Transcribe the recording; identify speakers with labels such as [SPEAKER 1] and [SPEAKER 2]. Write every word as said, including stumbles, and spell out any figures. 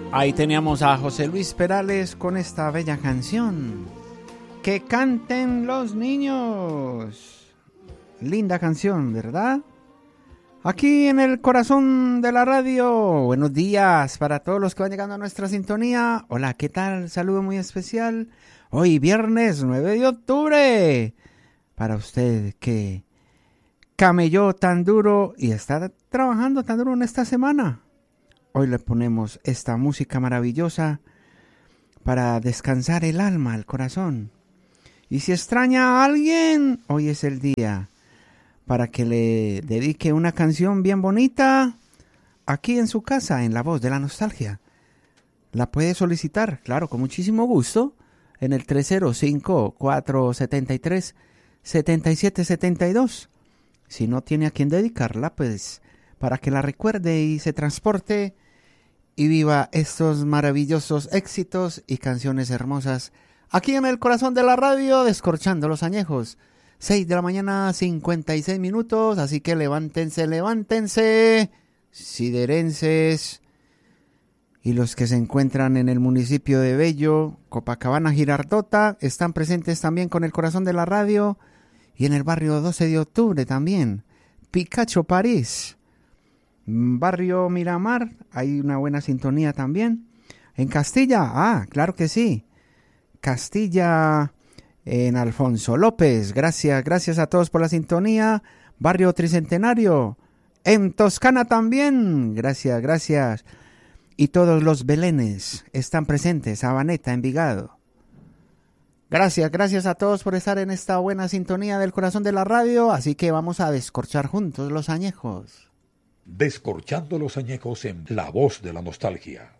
[SPEAKER 1] Ahí teníamos a José Luis Perales con esta bella canción. ¡Que canten los niños! Linda canción, ¿verdad? Aquí en el corazón de la radio. Buenos días para todos los que van llegando a nuestra sintonía. Hola, ¿qué tal? Saludo muy especial. Hoy viernes nueve de octubre. Para usted que camelló tan duro y está trabajando tan duro en esta semana. Hoy le ponemos esta música maravillosa para descansar el alma, el corazón. Y si extraña a alguien, hoy es el día para que le dedique una canción bien bonita aquí en su casa, en La Voz de la Nostalgia. La puede solicitar, claro, con muchísimo gusto, en el tres cero cinco, cuatro siete tres, siete siete siete dos. Si no tiene a quien dedicarla, pues para que la recuerde y se transporte y viva estos maravillosos éxitos y canciones hermosas aquí en el corazón de la radio, descorchando los añejos. seis de la mañana, cincuenta y seis minutos, así que levántense, levántense, siderenses y los que se encuentran en el municipio de Bello, Copacabana, Girardota, están presentes también con el corazón de la radio y en el barrio doce de octubre también, Picacho, París, barrio Miramar, hay una buena sintonía también. En Castilla, ah, claro que sí, Castilla, en Alfonso López, gracias, gracias a todos por la sintonía. Barrio Tricentenario, en Toscana también, gracias, gracias. Y todos los Belenes están presentes, Sabaneta, Envigado. Gracias, gracias a todos por estar en esta buena sintonía del corazón de la radio, así que vamos a descorchar juntos los añejos.
[SPEAKER 2] Descorchando los añejos en La Voz de la Nostalgia.